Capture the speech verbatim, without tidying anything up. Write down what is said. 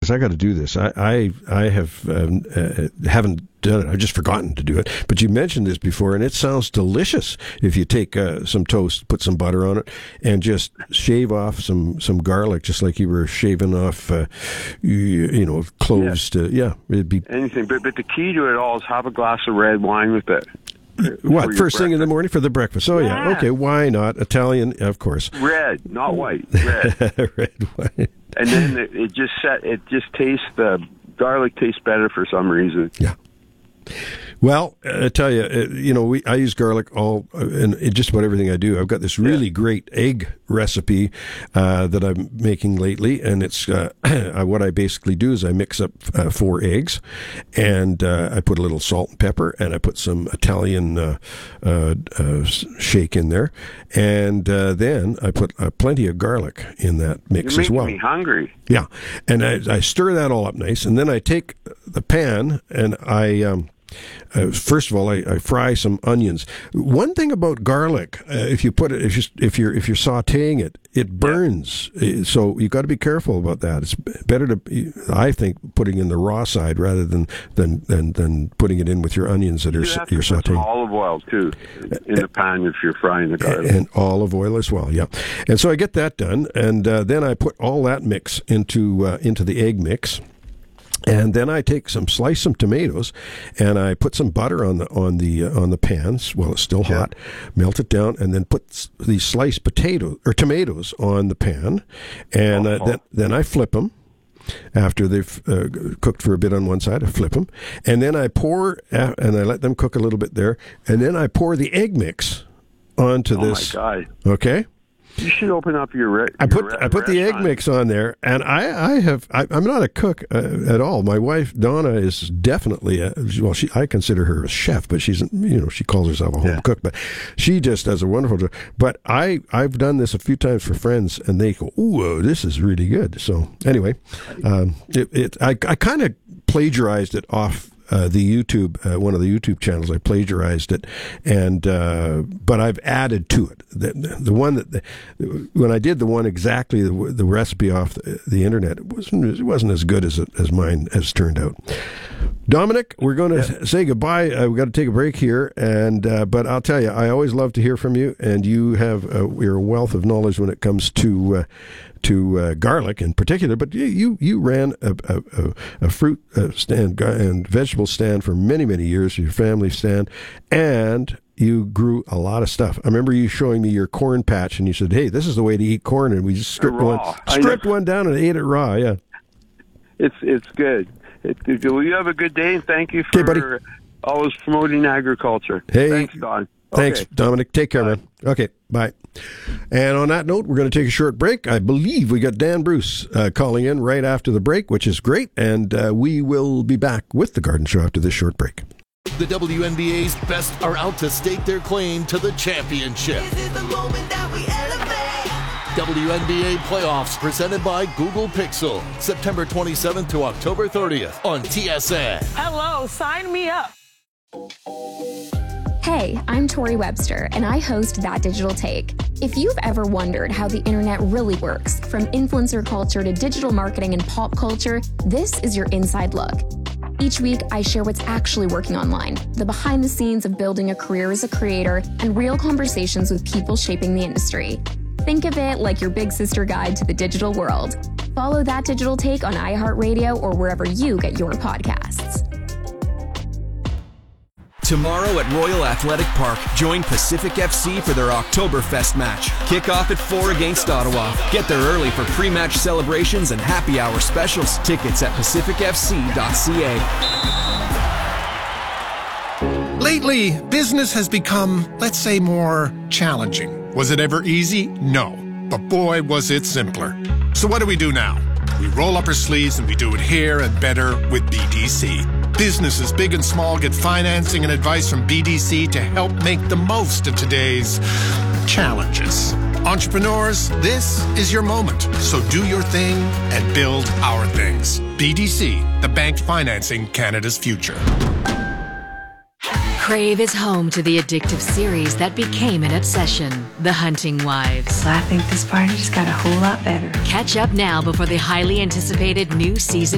because I got to do this. I I, I have um, uh, haven't done it. I've just forgotten to do it. But you mentioned this before, and it sounds delicious. If you take uh, some toast, put some butter on it, and just shave off some, some garlic, just like you were shaving off, uh, you, you know, cloves. Yeah. To yeah, it'd be anything. But but the key to it all is have a glass of red wine with it. What, first thing in the morning for the breakfast? Oh, yeah. yeah. Okay, why not? Italian, of course. Red, not white. Red. Red wine. And then it, it just set. It just tastes, the garlic tastes better for some reason. Yeah. Well, I tell you, uh, you know, we I use garlic all uh, in, in just about everything I do. I've got this really yeah. great egg recipe uh, that I'm making lately, and it's uh, what I basically do is I mix up uh, four eggs, and uh, I put a little salt and pepper, and I put some Italian uh, uh, uh, shake in there, and uh, then I put uh, plenty of garlic in that mix You're as well. Making me hungry. Yeah, and I, I stir that all up nice, and then I take the pan and I. Um, Uh, first of all, I, I fry some onions. One thing about garlic, uh, if you put it, if you if you're if you're sautéing it, it burns. Yeah. So you got to be careful about that. It's better to, I think, putting in the raw side rather than than than, than putting it in with your onions that are you have you're to put sautéing. Some olive oil too in the pan if you're frying the garlic, and olive oil as well. Yeah, and so I get that done, and uh, then I put all that mix into uh, into the egg mix. And then I take some, slice some tomatoes, and I put some butter on the on the uh, on the pans while it's still hot. Yeah. Melt it down, and then put these sliced potatoes or tomatoes on the pan, and uh, then then I flip them. After they've uh, cooked for a bit on one side, I flip them, and then I pour uh, and I let them cook a little bit there, and then I pour the egg mix onto oh this. Oh my God! Okay. You should open up your. Re- I put your re- I put the egg mix on there, and I I have I, I'm not a cook uh, at all. My wife Donna is definitely a, well. She I consider her a chef, but she's you know she calls herself a home yeah. cook, but she just does a wonderful job. But I I've done this a few times for friends, and they go, "Ooh, this is really good." So anyway, um, it, it I I kind of plagiarized it off. Uh, the YouTube, uh, one of the YouTube channels, I plagiarized it, and uh, but I've added to it. The, the one that the, when I did the one exactly the, the recipe off the, the internet, it wasn't it wasn't as good as it, as mine has turned out. Dominic, we're going to yeah. say goodbye. Uh, we've got to take a break here, and uh, but I'll tell you, I always love to hear from you, and you have uh, your wealth of knowledge when it comes to. Uh, to uh, garlic in particular, but you you, you ran a, a, a fruit uh, stand and vegetable stand for many, many years, your family stand, and you grew a lot of stuff. I remember you showing me your corn patch, and you said, hey, this is the way to eat corn, and we just stripped one stripped one down and ate it raw, yeah. It's it's good. It's good. Well, you have a good day, and thank you for buddy. always promoting agriculture. Hey, thanks, Don. Thanks, okay. Dominic. Take care, bye. man. Okay, bye. And on that note, we're going to take a short break. I believe we got Dan Bruce uh, calling in right after the break, which is great. And uh, we will be back with the Garden Show after this short break. The W N B A's best are out to stake their claim to the championship. This is the moment that we elevate. W N B A Playoffs presented by Google Pixel. September twenty-seventh to October thirtieth on T S N. Hello, sign me up. Hey, I'm Tori Webster, and I host That Digital Take. If you've ever wondered how the internet really works, from influencer culture to digital marketing and pop culture, this is your inside look. Each week, I share what's actually working online, the behind the scenes of building a career as a creator, and real conversations with people shaping the industry. Think of it like your big sister guide to the digital world. Follow That Digital Take on iHeartRadio or wherever you get your podcasts. Tomorrow at Royal Athletic Park, join Pacific F C for their Oktoberfest match. Kickoff at four against Ottawa. Get there early for pre-match celebrations and happy hour specials. Tickets at pacific f c dot c a. Lately, business has become, let's say, more challenging. Was it ever easy? No. But boy, was it simpler. So what do we do now? We roll up our sleeves and we do it here and better with B D C. Businesses big and small get financing and advice from B D C to help make the most of today's challenges. Entrepreneurs, this is your moment. So do your thing and build our things. B D C, the bank financing Canada's future. Crave is home to the addictive series that became an obsession, The Hunting Wives. I think this party just got a whole lot better. Catch up now before the highly anticipated new season